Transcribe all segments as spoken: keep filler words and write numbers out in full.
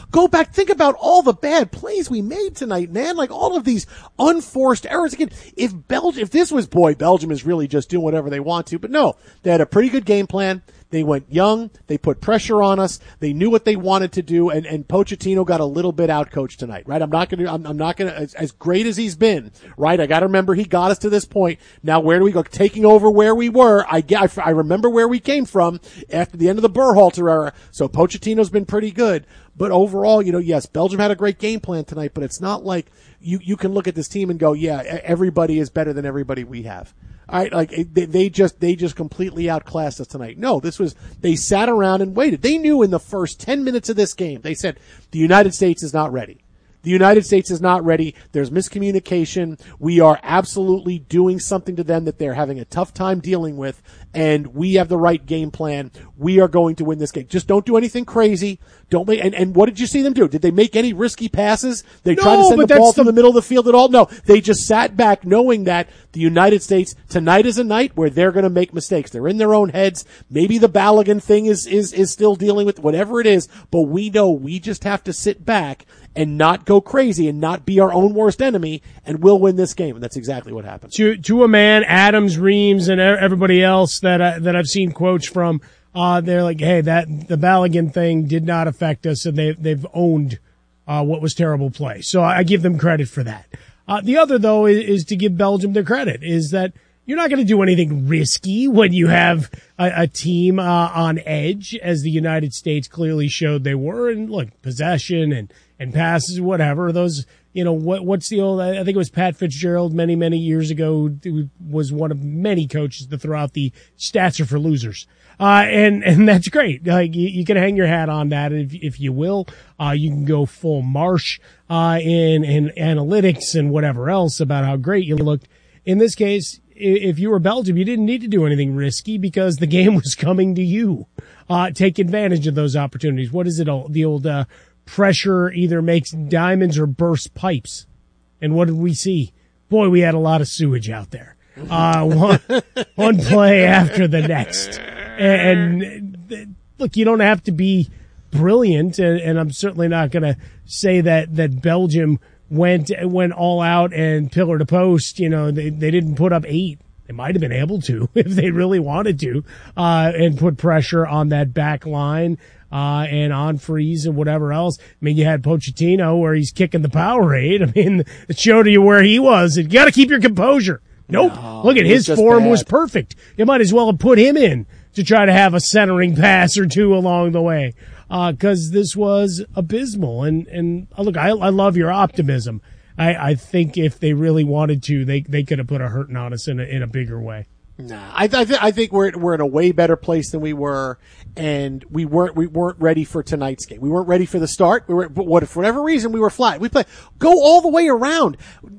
go back, think about all the bad plays we made tonight, man. Like all of these unforced errors. Again, if Belgium, if this was, boy, Belgium is really just doing whatever they want to, but no, they had a pretty good game plan. They went young. They put pressure on us. They knew what they wanted to do, and, and Pochettino got a little bit outcoached tonight, right? I'm not going to, I'm, I'm not going to, as, as great as he's been, right? I got to remember he got us to this point. Now, where do we go? Taking over where we were. I get, I, I remember where we came from after the end of the Berhalter era. So Pochettino's been pretty good. But overall, you know, yes, Belgium had a great game plan tonight, but it's not like you, you can look at this team and go, yeah, everybody is better than everybody we have. All right, like they, they just they just completely outclassed us tonight. No, this was they sat around and waited. They knew in the first ten minutes of this game, they said the United States is not ready. The United States is not ready. There's miscommunication. We are absolutely doing something to them that they're having a tough time dealing with, and we have the right game plan. We are going to win this game. Just don't do anything crazy. Don't make, and, and what did you see them do? Did they make any risky passes? They no, tried to send the ball the... to the middle of the field at all? No. They just sat back knowing that the United States, tonight is a night where they're going to make mistakes. They're in their own heads. Maybe the Balogun thing is, is, is still dealing with whatever it is, but we know we just have to sit back and not go crazy and not be our own worst enemy, and we'll win this game. And that's exactly what happened. To to a man, Adams, Reams, and everybody else that I, that I've seen quotes from, uh, they're like, "Hey, that the Balogun thing did not affect us, and they they've owned uh, what was terrible play." So I give them credit for that. Uh, the other though is, is to give Belgium their credit. Is that you're not going to do anything risky when you have a, a team uh, on edge, as the United States clearly showed they were. And look, possession and. and passes, whatever. Those, you know, what, what's the old, I think it was Pat Fitzgerald many, many years ago, who was one of many coaches to throw out the stats are for losers. Uh, and, and that's great. Like, you, you can hang your hat on that if, if you will. Uh, you can go full Marsh, uh, in, in analytics and whatever else about how great you looked. In this case, if you were Belgium, you didn't need to do anything risky because the game was coming to you. Uh, take advantage of those opportunities. What is it all? The old, uh, pressure either makes diamonds or bursts pipes. And what did we see? Boy, we had a lot of sewage out there. Uh, one, one play after the next. And, and look, you don't have to be brilliant, and, and I'm certainly not going to say that, that Belgium went, went all out and pillar to post. You know, they, they didn't put up eight. They might have been able to if they really wanted to, uh, and put pressure on that back line. Uh, and on freeze and whatever else. I mean, you had Pochettino where he's kicking the Powerade. I mean, it showed you where he was. You got to keep your composure. Nope. No, Look at his form bad. was perfect. You might as well have put him in to try to have a centering pass or two along the way. Uh, cause this was abysmal. And, and uh, look, I, I love your optimism. I, I think if they really wanted to, they, they could have put a hurting on us in a, in a bigger way. Nah, I, I, th- I think we're we're in a way better place than we were, and we weren't we weren't ready for tonight's game. We weren't ready for the start. We were, but what for whatever reason we were flat. We play go all the way around.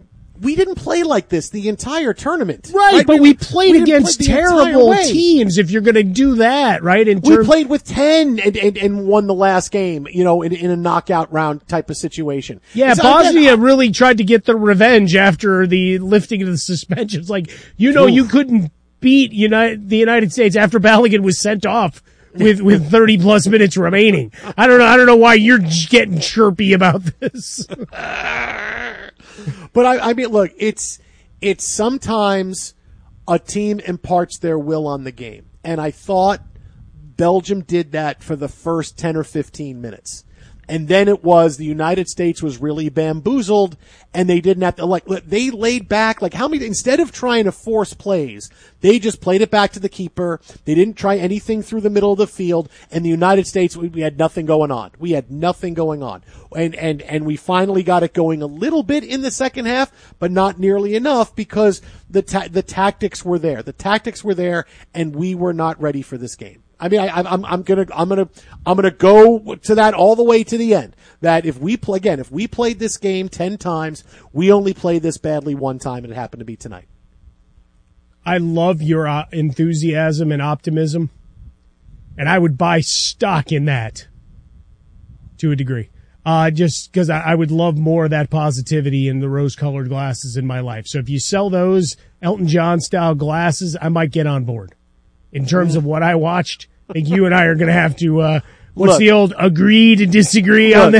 We didn't play like this the entire tournament, right? right? But we, we played we against play terrible teams. If you're going to do that, right? In we term- played with ten and, and and won the last game, you know, in, in a knockout round type of situation. Yeah, so Bosnia again, I, really tried to get the revenge after the lifting of the suspensions. Like, you know, oof. you couldn't beat United, the United States after Balogun was sent off with, with thirty plus minutes remaining. I don't know. I don't know why you're getting chirpy about this. But I, I mean, look, it's, it's sometimes a team imparts their will on the game. And I thought Belgium did that for the first ten or fifteen minutes. And then it was the United States was really bamboozled, and they didn't have to, like, they laid back, like how many, instead of trying to force plays, they just played it back to the keeper. They didn't try anything through the middle of the field, and the United States, we, we had nothing going on. We had nothing going on. And, and, and we finally got it going a little bit in the second half, but not nearly enough because the ta- the tactics were there. The tactics were there, and we were not ready for this game. I mean, I, I'm, I'm gonna, I'm gonna, I'm gonna go to that all the way to the end. That if we play, again, if we played this game ten times, we only played this badly one time, and it happened to be tonight. I love your uh, enthusiasm and optimism, and I would buy stock in that to a degree. Uh, just because I, I would love more of that positivity in the rose-colored glasses in my life. So if you sell those Elton John-style glasses, I might get on board. In terms of what I watched, I think you and I are going to have to, uh, what's Look, the old agree to disagree Look, on this?